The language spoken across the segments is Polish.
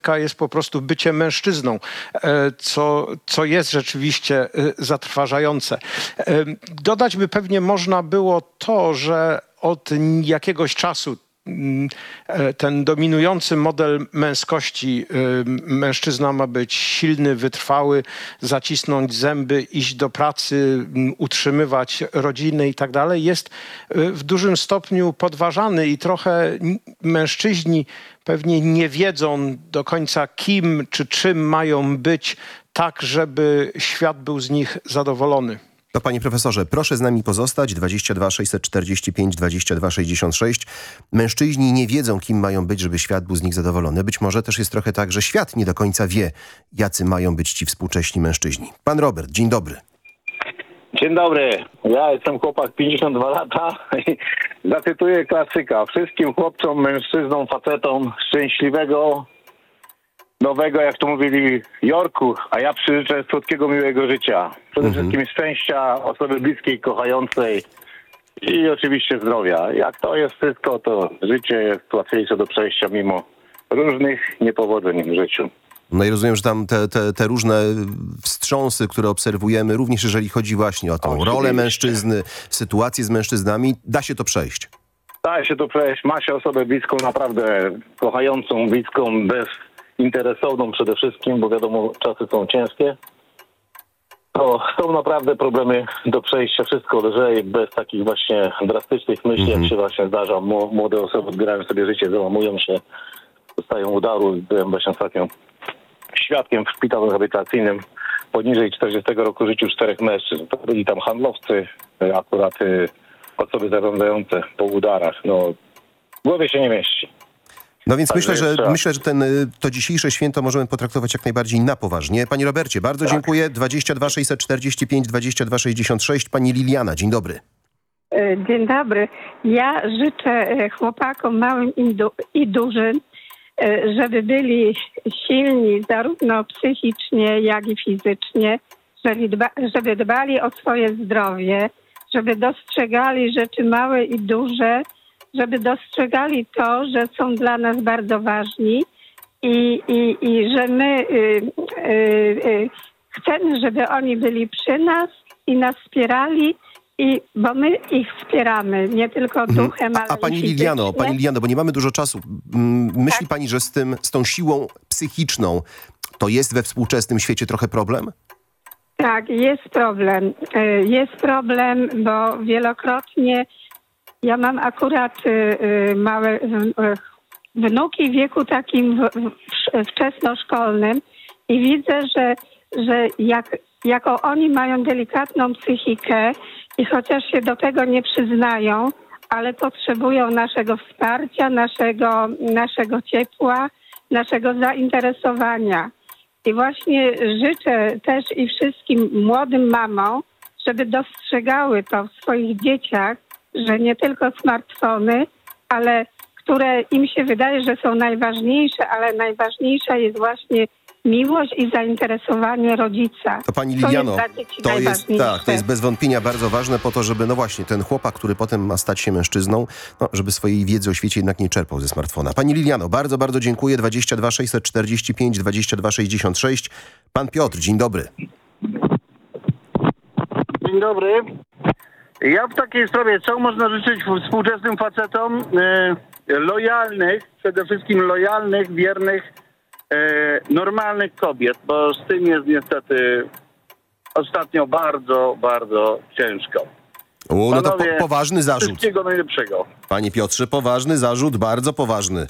jest po prostu bycie mężczyzną, co jest rzeczywiście zatrważające. Dodać by pewnie można było to, że od jakiegoś czasu ten dominujący model męskości, mężczyzna ma być silny, wytrwały, zacisnąć zęby, iść do pracy, utrzymywać rodziny i tak dalej, jest w dużym stopniu podważany i trochę mężczyźni pewnie nie wiedzą do końca kim czy czym mają być, tak żeby świat był z nich zadowolony. To panie profesorze, proszę z nami pozostać. 22 645 22 66. Mężczyźni nie wiedzą, kim mają być, żeby świat był z nich zadowolony. Być może też jest trochę tak, że świat nie do końca wie, jacy mają być ci współcześni mężczyźni. Pan Robert, dzień dobry. Dzień dobry. Ja jestem chłopak 52 lata i zacytuję klasyka. Wszystkim chłopcom, mężczyznom, facetom szczęśliwego, nowego, jak to mówili, Jorku, a ja przyżyczę słodkiego, miłego życia. Przede wszystkim szczęścia, osoby bliskiej, kochającej i oczywiście zdrowia. Jak to jest wszystko, to życie jest łatwiejsze do przejścia mimo różnych niepowodzeń w życiu. No i rozumiem, że tam te różne wstrząsy, które obserwujemy, również jeżeli chodzi właśnie o tą rolę mężczyzny, sytuację z mężczyznami, da się to przejść. Da się to przejść. Ma się osobę bliską, naprawdę kochającą, bliską, bezinteresowną przede wszystkim, bo wiadomo, czasy są ciężkie. To są naprawdę problemy do przejścia. Wszystko lżej, bez takich właśnie drastycznych myśli, jak się właśnie zdarza. Młode osoby odbierają sobie życie, załamują się, dostają udaru. Byłem właśnie ostatnio świadkiem w szpitalu rehabilitacyjnym poniżej 40 roku życiu 4 mężczyzn. To byli tam handlowcy, akurat osoby zarządzające po udarach. No, w głowie się nie mieści. No więc myślę, że to dzisiejsze święto możemy potraktować jak najbardziej na poważnie. Panie Robercie, bardzo dziękuję. 22 645 22 66. Pani Liliana, dzień dobry. Dzień dobry. Ja życzę chłopakom małym i dużym, żeby byli silni zarówno psychicznie, jak i fizycznie, żeby dbali o swoje zdrowie, żeby dostrzegali rzeczy małe i duże, żeby dostrzegali to, że są dla nas bardzo ważni i że my chcemy, żeby oni byli przy nas i nas wspierali, bo my ich wspieramy, nie tylko duchem, ale Pani Liliano, bo nie mamy dużo czasu. Myśli pani, że z tą siłą psychiczną to jest we współczesnym świecie trochę problem? Tak, jest problem. Jest problem, bo wielokrotnie ja mam akurat małe wnuki w wieku takim wczesnoszkolnym i widzę, że jaką oni mają delikatną psychikę i chociaż się do tego nie przyznają, ale potrzebują naszego wsparcia, naszego ciepła, naszego zainteresowania. I właśnie życzę też i wszystkim młodym mamom, żeby dostrzegały to w swoich dzieciach, że nie tylko smartfony, ale które im się wydaje, że są najważniejsze, ale najważniejsza jest właśnie miłość i zainteresowanie rodzica. To pani Liliano, to jest bez wątpienia bardzo ważne po to, żeby no właśnie ten chłopak, który potem ma stać się mężczyzną, żeby swojej wiedzy o świecie jednak nie czerpał ze smartfona. Pani Liliano, bardzo, bardzo dziękuję. 22 645 22 66. Pan Piotr, dzień dobry. Dzień dobry. Ja w takiej sprawie, co można życzyć współczesnym facetom? Lojalnych, przede wszystkim lojalnych, wiernych, normalnych kobiet, bo z tym jest niestety ostatnio bardzo, bardzo ciężko. No to poważny zarzut. Wszystkiego najlepszego. Panie Piotrze, poważny zarzut, bardzo poważny.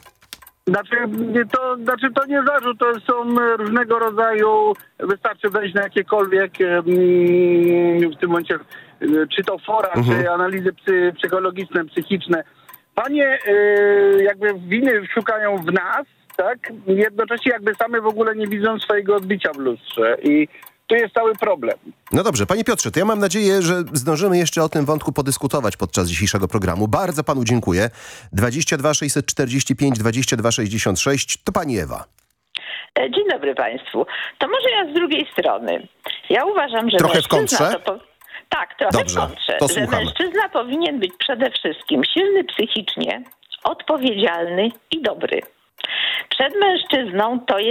To nie zarzut, to są różnego rodzaju, wystarczy wejść na jakiekolwiek w tym momencie, czy to fora, czy analizy psychologiczne, psychiczne. Panie jakby winy szukają w nas, tak? Jednocześnie jakby same w ogóle nie widzą swojego odbicia w lustrze i tu jest cały problem. No dobrze, panie Piotrze, to ja mam nadzieję, że zdążymy jeszcze o tym wątku podyskutować podczas dzisiejszego programu. Bardzo panu dziękuję. 22 645 22 66 to pani Ewa. Dzień dobry państwu. To może ja z drugiej strony. Ja uważam, że trochę w kontrze? Tak, trochę Dobrze, w kontrze. to że słuchamy. mężczyzna powinien być przede wszystkim silny psychicznie, odpowiedzialny i dobry. Przed mężczyzną to jest